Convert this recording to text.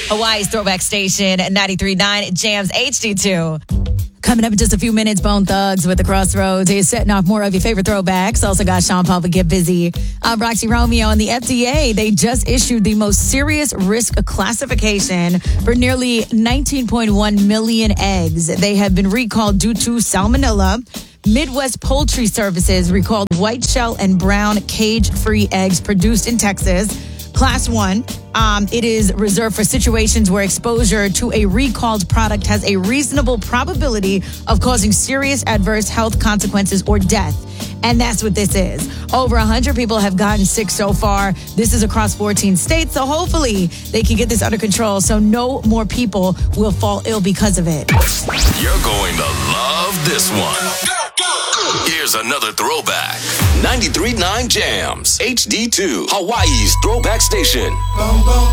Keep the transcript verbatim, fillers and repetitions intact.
Hawaii's Throwback Station, ninety-three point nine Jams H D two. Coming up in just a few minutes, Bone Thugs with the Crossroads. He's setting off more of your favorite throwbacks. Also got Sean Paul with Get Busy. I'm Roxy Romeo, and the F D A, they just issued the most serious risk classification for nearly nineteen point one million eggs. They have been recalled due to salmonella. Midwest Poultry Services recalled white shell and brown cage-free eggs produced in Texas. Class one, um, it is reserved for situations where exposure to a recalled product has a reasonable probability of causing serious adverse health consequences or death. And that's what this is. Over one hundred people have gotten sick so far. This is across fourteen states, so hopefully they can get this under control so no more people will fall ill because of it. You're going to love this one. Here's another throwback. ninety-three point nine Jams, H D two, Hawaii's Throwback Station. Boom, boom.